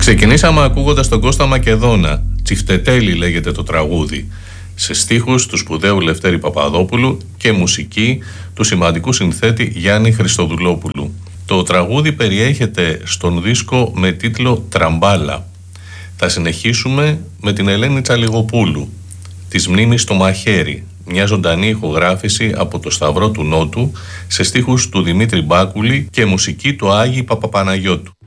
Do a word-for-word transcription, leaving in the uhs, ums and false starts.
Ξεκινήσαμε ακούγοντας τον Κώστα Μακεδόνα. Τσιφτετέλη λέγεται το τραγούδι. Σε στίχους του σπουδαίου Λευτέρη Παπαδόπουλου και μουσική του σημαντικού συνθέτη Γιάννη Χριστοδουλόπουλου. Το τραγούδι περιέχεται στον δίσκο με τίτλο «Τραμπάλα». Θα συνεχίσουμε με την Ελένη Τσαλιγοπούλου, της Μνήμης στο μαχαίρι, μια ζωντανή ηχογράφηση από το Σταυρό του Νότου σε στίχους του Δημήτρη Μπάκουλη και μουσική του Άγιου Παπαπαναγιώτου.